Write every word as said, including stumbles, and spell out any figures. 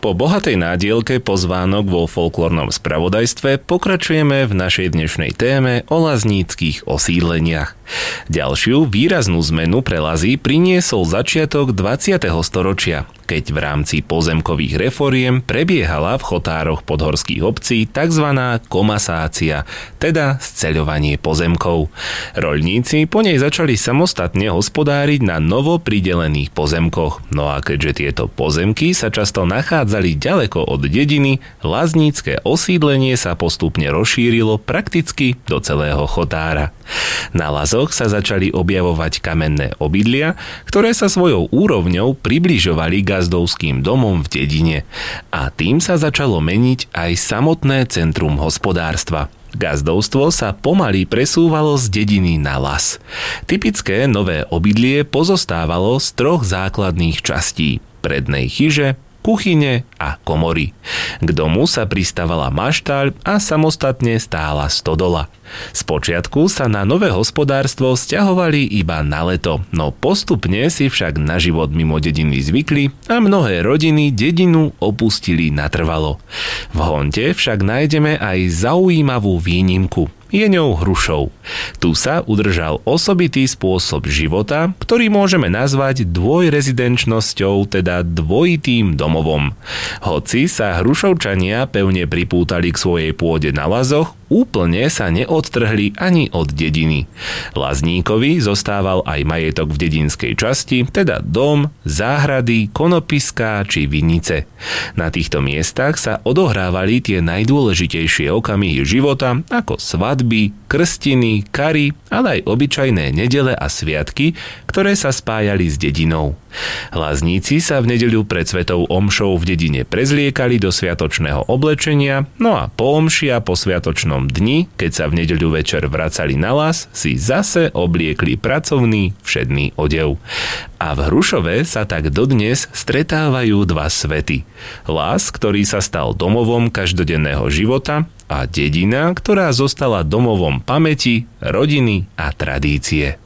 Po bohatej nádielke pozvánok vo folklórnom spravodajstve pokračujeme v našej dnešnej téme o lazníckych osídleniach. Ďalšiu výraznú zmenu pre Lazy priniesol začiatok dvadsiateho storočia, keď v rámci pozemkových reforiem prebiehala v chotároch podhorských obcí tzv. Komasácia, teda sceľovanie pozemkov. Roľníci po nej začali samostatne hospodáriť na novo pridelených pozemkoch, no a keďže tieto pozemky sa často nachádzali ďaleko od dediny, laznícke osídlenie sa postupne rozšírilo prakticky do celého chotára. Na Lazoch sa začali objavovať kamenné obydlia, ktoré sa svojou úrovňou približovali gazdovským domom v dedine. A tým sa začalo meniť aj samotné centrum hospodárstva. Gazdovstvo sa pomaly presúvalo z dediny na las. Typické nové obydlie pozostávalo z troch základných častí: prednej chyže, kuchyne a komory. K domu sa pristávala maštaľ a samostatne stála stodola. Spočiatku sa na nové hospodárstvo sťahovali iba na leto, no postupne si však na život mimo dediny zvykli a mnohé rodiny dedinu opustili natrvalo. V Honte však nájdeme aj zaujímavú výnimku. Je ňou Hrušov. Tu sa udržal osobitý spôsob života, ktorý môžeme nazvať dvojrezidenčnosťou, teda dvojitým domovom. Hoci sa Hrušovčania pevne pripútali k svojej pôde na Lazoch, úplne sa neodtrhli ani od dediny. Lazníkovi zostával aj majetok v dedinskej časti, teda dom, záhrady, konopiská či vinice. Na týchto miestach sa odohrávali tie najdôležitejšie okamihy života, ako svadby, krstiny, kary, ale aj obyčajné nedele a sviatky, ktoré sa spájali s dedinou. Lazníci sa v nedeľu pred svetou omšou v dedine prezliekali do sviatočného oblečenia, no a po omši a po sviatočnom dni, keď sa v nedeľu večer vracali na las, si zase obliekli pracovný všedný odev. A v Hrušove sa tak dodnes stretávajú dva svety. Las, ktorý sa stal domovom každodenného života, a dedina, ktorá zostala domovom pamäti, rodiny a tradície.